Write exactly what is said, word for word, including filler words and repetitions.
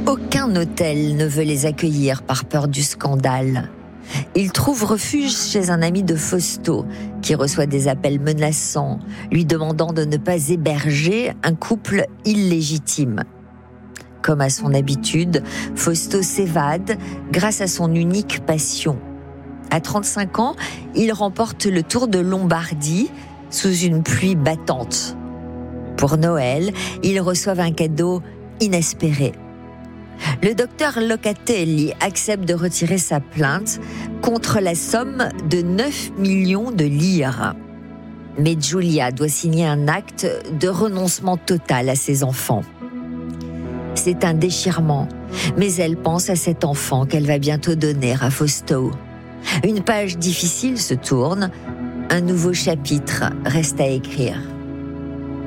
Aucun hôtel ne veut les accueillir par peur du scandale. Ils trouvent refuge chez un ami de Fausto, qui reçoit des appels menaçants, lui demandant de ne pas héberger un couple illégitime. Comme à son habitude, Fausto s'évade grâce à son unique passion. À trente-cinq ans, il remporte le Tour de Lombardie sous une pluie battante. Pour Noël, ils reçoivent un cadeau inespéré. Le docteur Locatelli accepte de retirer sa plainte contre la somme de neuf millions de lire. Mais Giulia doit signer un acte de renoncement total à ses enfants. C'est un déchirement, mais elle pense à cet enfant qu'elle va bientôt donner à Fausto. Une page difficile se tourne, un nouveau chapitre reste à écrire.